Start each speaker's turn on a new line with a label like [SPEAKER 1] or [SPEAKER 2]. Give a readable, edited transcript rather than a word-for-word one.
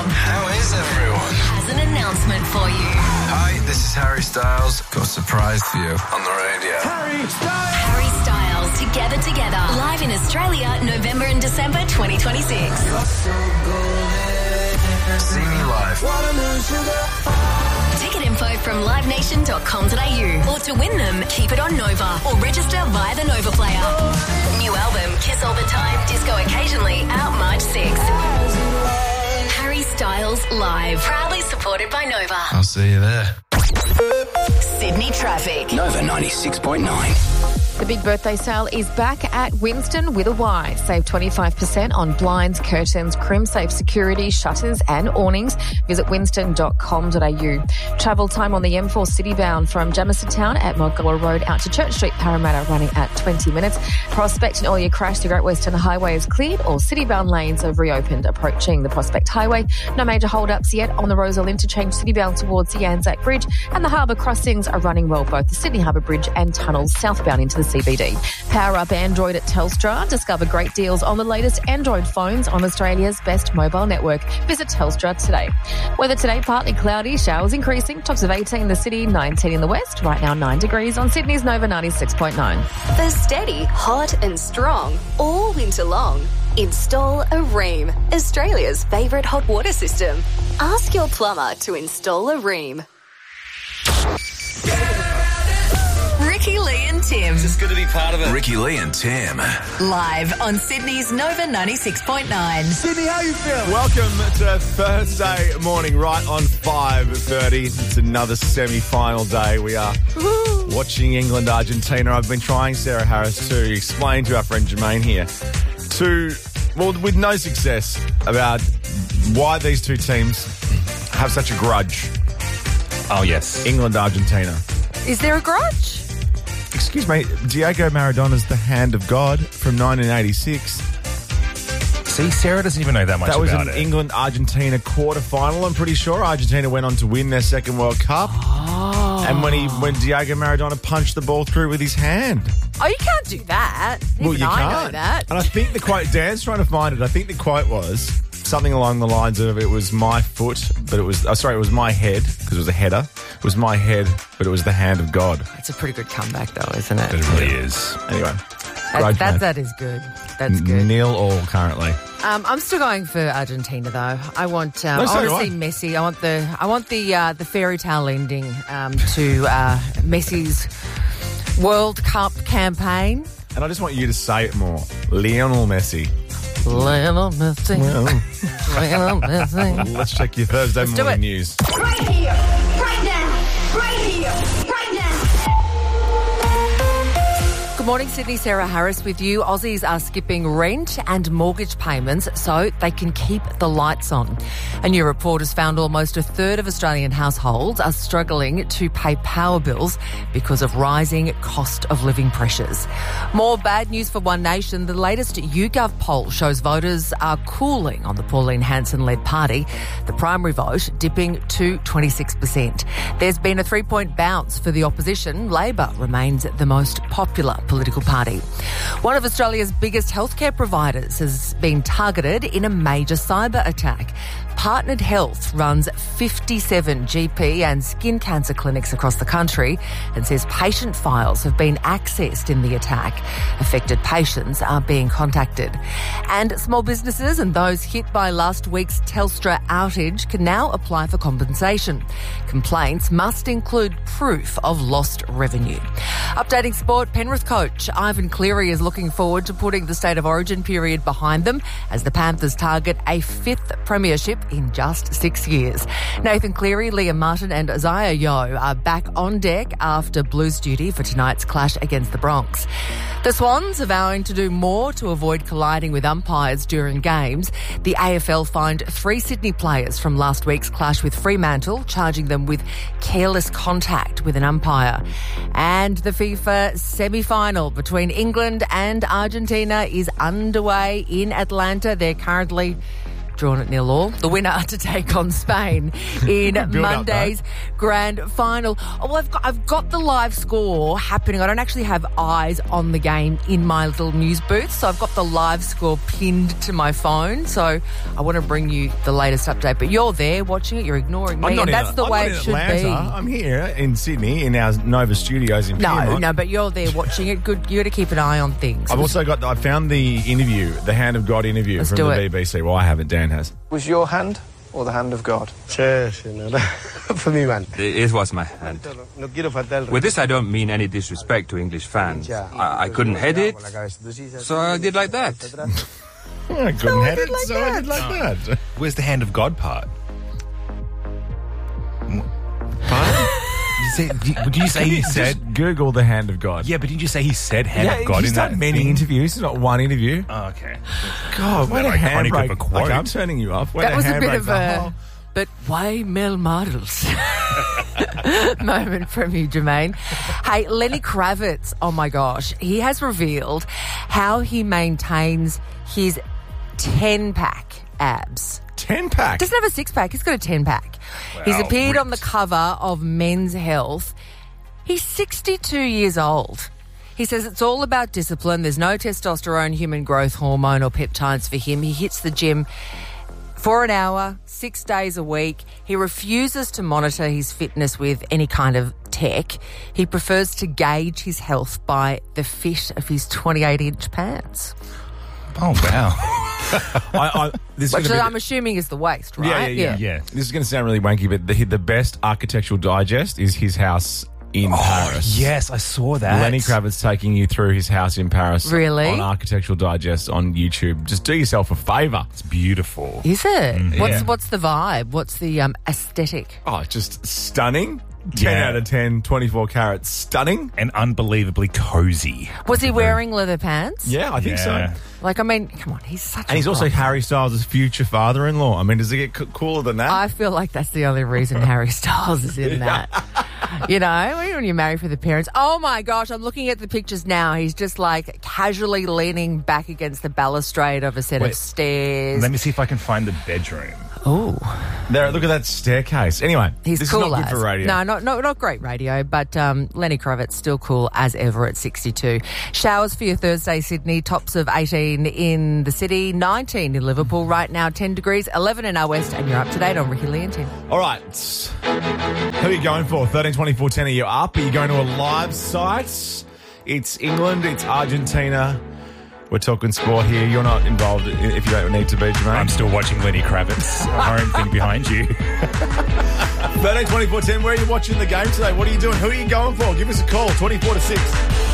[SPEAKER 1] How is everyone?
[SPEAKER 2] Has an announcement for you.
[SPEAKER 1] Hi, this is Harry Styles. Got a surprise for you on the radio.
[SPEAKER 2] Harry Styles, Together, live in Australia, November and December 2026.
[SPEAKER 1] See me live.
[SPEAKER 2] Ticket info from livenation.com.au, or to win them, keep it on Nova or register via the Nova player. New album, Kiss All the Time, Disco Occasionally, out March 6th. Harry Styles Live, proudly supported by Nova.
[SPEAKER 1] I'll see you there.
[SPEAKER 2] Sydney traffic.
[SPEAKER 3] Nova 96.9.
[SPEAKER 4] The big birthday sale is back at Winston with a Y. Save 25% on blinds, curtains, CrimSafe security, shutters and awnings. Visit winston.com.au. Travel time on the M4 citybound from Jamestown at Mulgoa Road out to Church Street, Parramatta, running at 20 minutes. Prospect and Olia Crash, the Great Western Highway is cleared. All citybound lanes have reopened. Approaching the Prospect Highway, no major hold-ups yet on the Roselle Interchange citybound towards the Anzac Bridge, and the harbour crossings are running well, both the Sydney Harbour Bridge and tunnels southbound into the CBD. Power up Android at Telstra. Discover great deals on the latest Android phones on Australia's best mobile network. Visit Telstra today. Weather today, partly cloudy, showers increasing. Tops of 18 in the city, 19 in the west. Right now 9 degrees on Sydney's Nova 96.9.
[SPEAKER 5] For steady, hot and strong all winter long, install a Rheem, Australia's favourite hot water system. Ask your plumber to install a Rheem.
[SPEAKER 2] Ricky Lee and Tim.
[SPEAKER 3] Just good to be part of it.
[SPEAKER 1] Ricky Lee and Tim.
[SPEAKER 2] Live on Sydney's Nova 96.9.
[SPEAKER 6] Sydney, how you feeling? Welcome to Thursday morning, right on 5:30. It's another semi-final day. We are watching England-Argentina. I've been trying, Sarah Harris, to explain to our friend Jermaine here, with no success, about why these two teams have such a grudge.
[SPEAKER 7] Oh, yes.
[SPEAKER 6] England-Argentina.
[SPEAKER 4] Is there a grudge?
[SPEAKER 6] Excuse me, Diego Maradona's The Hand of God from 1986.
[SPEAKER 7] See, Sarah doesn't even know that much about it.
[SPEAKER 6] That was an England-Argentina quarter-final. I'm pretty sure Argentina went on to win their second World Cup. Oh. And when Diego Maradona punched the ball through with his hand.
[SPEAKER 4] Oh, you can't do that.
[SPEAKER 6] Well, you
[SPEAKER 4] I
[SPEAKER 6] can't.
[SPEAKER 4] know that.
[SPEAKER 6] And I think the quote, Dan's trying to find it, I think the quote was something along the lines of, it was my foot, but it was my head, because it was a header. It was my head, but it was the hand of God.
[SPEAKER 8] It's a pretty good comeback, though, isn't it?
[SPEAKER 7] It really is.
[SPEAKER 6] Anyway.
[SPEAKER 8] That is good. That's good.
[SPEAKER 6] 0-0 currently.
[SPEAKER 8] I'm still going for Argentina, though. I want to see Messi. I want the fairy tale ending to Messi's World Cup campaign.
[SPEAKER 6] And I just want you to say it more. Lionel Messi.
[SPEAKER 8] Lionel Messi. Lionel Messi.
[SPEAKER 6] Let's check your Thursday morning news.
[SPEAKER 2] Right here, right now, right here, right now.
[SPEAKER 8] Good morning, Sydney. Sarah Harris with you. Aussies are skipping rent and mortgage payments so they can keep the lights on. A new report has found almost a third of Australian households are struggling to pay power bills because of rising cost of living pressures. More bad news for One Nation. The latest YouGov poll shows voters are cooling on the Pauline Hanson-led party, the primary vote dipping to 26%. There's been a 3-point bounce for the opposition. Labor remains the most popular political party. One of Australia's biggest healthcare providers has been targeted in a major cyber attack. Partnered Health runs 57 GP and skin cancer clinics across the country and says patient files have been accessed in the attack. Affected patients are being contacted. And small businesses and those hit by last week's Telstra outage can now apply for compensation. Complaints must include proof of lost revenue. Updating sport, Penrith coach Ivan Cleary is looking forward to putting the State of Origin period behind them as the Panthers target a 5th premiership in just 6 years. Nathan Cleary, Liam Martin and Isaiah Yeo are back on deck after Blues duty for tonight's clash against the Bronx. The Swans are vowing to do more to avoid colliding with umpires during games. The AFL fined 3 Sydney players from last week's clash with Fremantle, charging them with careless contact with an umpire. And the FIFA semi-final between England and Argentina is underway in Atlanta. They're currently drawn at 0-0. The winner to take on Spain in Monday's grand final. Oh, well, I've got the live score happening. I don't actually have eyes on the game in my little news booth, so I've got the live score pinned to my phone. So I want to bring you the latest update. But you're there watching it. You're ignoring me, and that's the way it should be.
[SPEAKER 6] I'm here in Sydney in our Nova Studios in Pyrmont.
[SPEAKER 8] No, but you're there watching it. Good. You got to keep an eye on things.
[SPEAKER 6] I found the interview, the Hand of God interview from the BBC. Well, I haven't. Dan has.
[SPEAKER 9] Was your hand or the hand of God?
[SPEAKER 10] For me, man.
[SPEAKER 11] It was my hand. With this, I don't mean any disrespect to English fans. I couldn't head it, so I did like that.
[SPEAKER 6] I couldn't head it, so I did like that.
[SPEAKER 7] Where's the hand of God part?
[SPEAKER 6] Pardon?
[SPEAKER 7] Did you say he said...
[SPEAKER 6] Just Google the Hand of God.
[SPEAKER 7] Yeah, but didn't you say he said Hand of God in that?
[SPEAKER 6] He's done many interviews. It's not one interview.
[SPEAKER 7] Oh, okay.
[SPEAKER 6] God, what a handbrake.
[SPEAKER 7] Quote.
[SPEAKER 6] Like, I'm turning you off.
[SPEAKER 8] That was a bit of a... But why male models? Moment from you, Jermaine. Hey, Lenny Kravitz, oh my gosh, he has revealed how he maintains his 10-pack abs.
[SPEAKER 6] 10-pack?
[SPEAKER 8] Doesn't have a 6-pack, he's got a 10-pack.
[SPEAKER 7] Wow,
[SPEAKER 8] he's appeared on the
[SPEAKER 7] ripped.
[SPEAKER 8] cover of Men's Health. He's 62 years old. He says it's all about discipline. There's no testosterone, human growth hormone or peptides for him. He hits the gym for an hour, 6 days a week. He refuses to monitor his fitness with any kind of tech. He prefers to gauge his health by the fit of his 28-inch pants.
[SPEAKER 7] Oh, wow.
[SPEAKER 8] Which I'm assuming is the waist, right?
[SPEAKER 7] Yeah.
[SPEAKER 6] This is going to sound really wanky, but the best architectural digest is his house in Paris.
[SPEAKER 7] Yes, I saw that.
[SPEAKER 6] Lenny Kravitz taking you through his house in Paris.
[SPEAKER 8] Really?
[SPEAKER 6] On Architectural Digest on YouTube. Just do yourself a favour.
[SPEAKER 7] It's beautiful.
[SPEAKER 8] Is it?
[SPEAKER 6] Mm-hmm.
[SPEAKER 8] What's the vibe? What's the aesthetic?
[SPEAKER 6] Oh, just stunning. 10 out of 10, 24 carats. Stunning.
[SPEAKER 7] And unbelievably cozy.
[SPEAKER 8] Was he wearing leather pants?
[SPEAKER 6] Yeah, I think so.
[SPEAKER 8] Like, I mean, come on, he's such a...
[SPEAKER 6] And he's also
[SPEAKER 8] rock.
[SPEAKER 6] Harry Styles' future father-in-law. I mean, does it get cooler than that?
[SPEAKER 8] I feel like that's the only reason Harry Styles is in that. You know, when you're married for the parents. Oh, my gosh, I'm looking at the pictures now. He's just, like, casually leaning back against the balustrade of a set of stairs.
[SPEAKER 7] Let me see if I can find the bedroom.
[SPEAKER 8] Oh.
[SPEAKER 6] There, look at that staircase. Anyway,
[SPEAKER 8] he's
[SPEAKER 6] this
[SPEAKER 8] cool
[SPEAKER 6] is not good for radio.
[SPEAKER 8] No, not great radio, but Lenny Kravitz still cool as ever at 62. Showers for your Thursday, Sydney. Tops of 18 in the city, 19 in Liverpool. Right now, 10 degrees, 11 in our west, and you're up to date on Ricky Lee and Tim.
[SPEAKER 6] All right. Who are you going for? 13, 24, 10. Are you up? Are you going to a live site? It's England. It's Argentina. We're talking sport here. You're not involved if you don't need to be, Jermaine.
[SPEAKER 7] I'm still watching Lenny Kravitz. Home thing behind you.
[SPEAKER 6] 13, 24, 10. Where are you watching the game today? What are you doing? Who are you going for? Give us a call. 24 to 6.